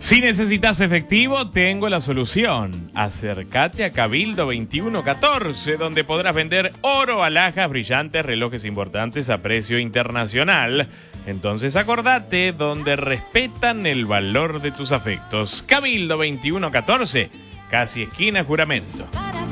Si necesitas efectivo, tengo la solución. Acércate a Cabildo 2114, donde podrás vender oro, alhajas, brillantes, relojes importantes a precio internacional. Entonces acordate, donde respetan el valor de tus afectos. Cabildo 2114, casi esquina Juramento.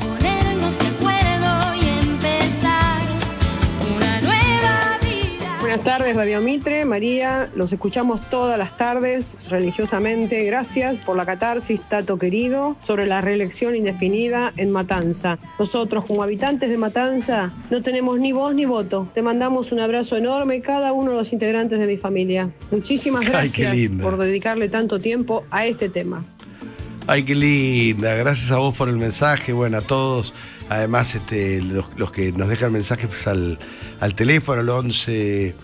Buenas tardes, Radio Mitre, María, los escuchamos todas las tardes religiosamente. Gracias por la catarsis, Tato querido, sobre la reelección indefinida en Matanza. Nosotros, como habitantes de Matanza, no tenemos ni voz ni voto. Te mandamos un abrazo enorme, cada uno de los integrantes de mi familia. Muchísimas gracias por dedicarle tanto tiempo a este tema. Ay, qué linda, gracias a vos por el mensaje, bueno, a todos. Además, los que nos dejan mensajes al teléfono, al 11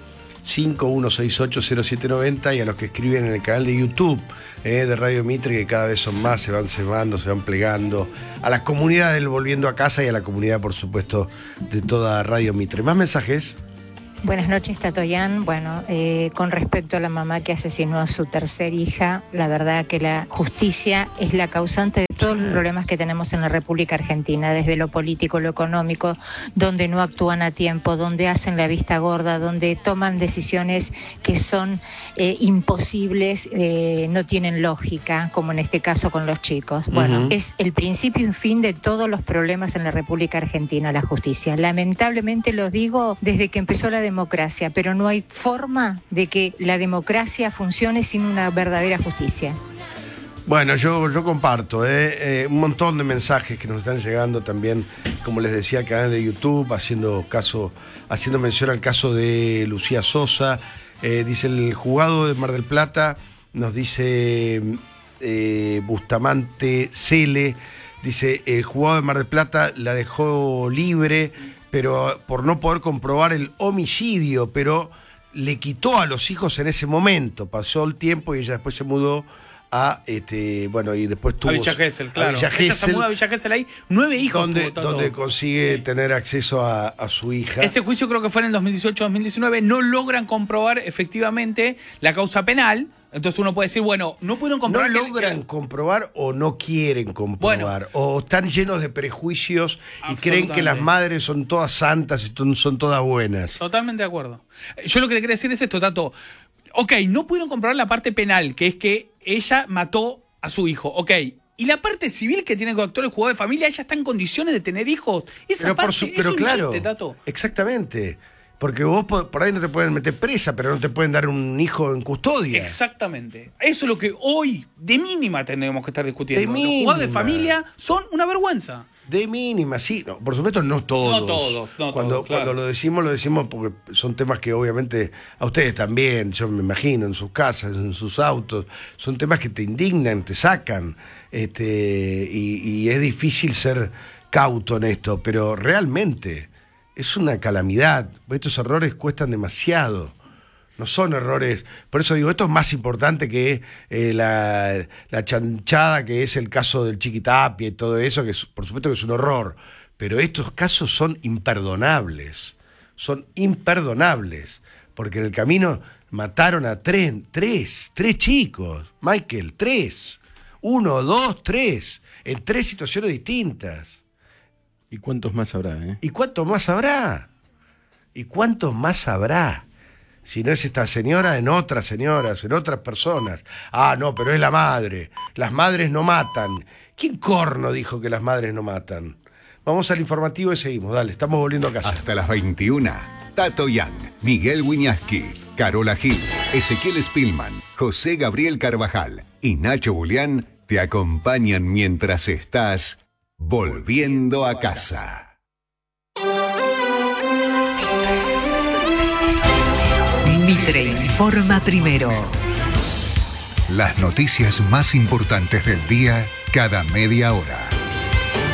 5168 0790, y a los que escriben en el canal de YouTube de Radio Mitre, que cada vez son más, se van cebando, se van plegando, a la comunidad del Volviendo a Casa y a la comunidad, por supuesto, de toda Radio Mitre. ¿Más mensajes? Buenas noches, Tatoyán. Bueno, con respecto a la mamá que asesinó a su tercer hija, la verdad que la justicia es la causante de todos los problemas que tenemos en la República Argentina, desde lo político, lo económico, donde no actúan a tiempo, donde hacen la vista gorda, donde toman decisiones que son imposibles, no tienen lógica, como en este caso con los chicos. Bueno, es el principio y fin de todos los problemas en la República Argentina, la justicia. Lamentablemente lo digo desde que empezó la democracia, pero no hay forma de que la democracia funcione sin una verdadera justicia. Bueno, yo comparto un montón de mensajes que nos están llegando también, como les decía, al canal de YouTube, haciendo mención al caso de Lucía Sosa. Dice el juzgado de Mar del Plata, nos dice Bustamante Cele, dice el juzgado de Mar del Plata la dejó libre, pero por no poder comprobar el homicidio, pero le quitó a los hijos en ese momento. Pasó el tiempo y ella después se mudó a bueno, y después tuvo a Villa Gesell, claro. Ella se muda a Villa Gesell, ahí 9 hijos donde consigue tener acceso a su hija. Ese juicio creo que fue en el 2018-2019. No logran comprobar efectivamente la causa penal. Entonces uno puede decir, bueno, no pudieron comprobar. No logran comprobar o no quieren comprobar. O están llenos de prejuicios y creen que las madres son todas santas y son todas buenas. Totalmente de acuerdo. Yo lo que le quería decir es esto, Tato. Ok, no pudieron comprobar la parte penal, que es que ella mató a su hijo. Ok. Y la parte civil que tiene que actuar el juzgado de familia, ella está en condiciones de tener hijos. Esa parte es un chiste, Tato. Exactamente. Porque vos por ahí no te pueden meter presa, pero no te pueden dar un hijo en custodia. Exactamente. Eso es lo que hoy, de mínima, tenemos que estar discutiendo. Los juzgados de familia son una vergüenza. De mínima, sí. No, por supuesto, no todos. Cuando lo decimos porque son temas que obviamente a ustedes también, yo me imagino, en sus casas, en sus autos, son temas que te indignan, te sacan. Y es difícil ser cauto en esto, pero realmente es una calamidad. Estos errores cuestan demasiado. No son errores. Por eso digo, esto es más importante que la chanchada que es el caso del Chiquitapia y todo eso, que por supuesto que es un horror. Pero estos casos son imperdonables. Son imperdonables. Porque en el camino mataron a tres chicos. Michael, 3. 1, 2, 3. En 3 situaciones distintas. ¿Y cuántos más habrá? ¿Y cuántos más habrá? ¿Y cuántos más habrá? Si no es esta señora, en otras señoras, en otras personas. Ah, no, pero es la madre. Las madres no matan. ¿Quién corno dijo que las madres no matan? Vamos al informativo y seguimos. Dale, estamos volviendo a casa. Hasta las 21. Tatoyán, Miguel Wiñaski, Carola Gil, Ezequiel Spillman, José Gabriel Carvajal y Nacho Julián te acompañan mientras estás volviendo a casa. Mitre informa primero. Las noticias más importantes del día cada media hora.